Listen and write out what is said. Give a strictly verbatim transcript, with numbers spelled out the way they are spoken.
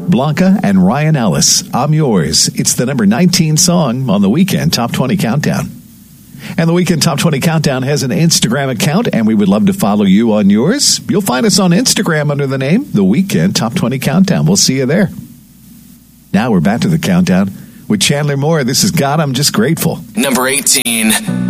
Blanca and Ryan Ellis, I'm Yours. It's the number nineteen song on the Weekend Top twenty Countdown. And the Weekend Top twenty Countdown has an Instagram account, and we would love to follow you on yours. You'll find us on Instagram under the name The Weekend Top twenty Countdown. We'll see you there. Now we're back to the countdown with Chandler Moore. This is God, I'm Just Grateful. Number eighteen.